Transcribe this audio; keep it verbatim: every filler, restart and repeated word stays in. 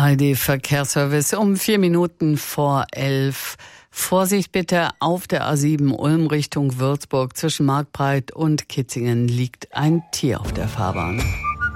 A R D-Verkehrsservice um vier Minuten vor elf. Vorsicht bitte, auf der A sieben Ulm Richtung Würzburg zwischen Markbreit und Kitzingen liegt ein Tier auf der Fahrbahn.